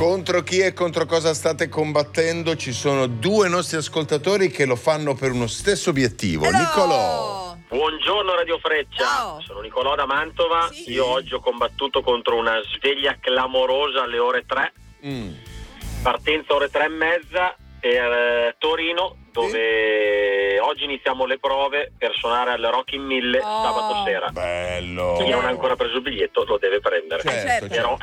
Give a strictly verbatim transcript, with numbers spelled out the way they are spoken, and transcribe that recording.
Contro chi e contro cosa state combattendo? Ci sono due nostri ascoltatori che lo fanno per uno stesso obiettivo. Hello! Nicolò. Buongiorno Radio Freccia, Ciao. sono Nicolò da Mantova. Sì. Io oggi ho combattuto contro una sveglia clamorosa alle ore tre, Mm. partenza ore tre e mezza per eh, Torino, dove oggi iniziamo le prove per suonare alle Rock in Mille Oh. sabato sera. Bello. Chi non ha ancora preso il biglietto lo deve prendere. Certo, certo. certo. Però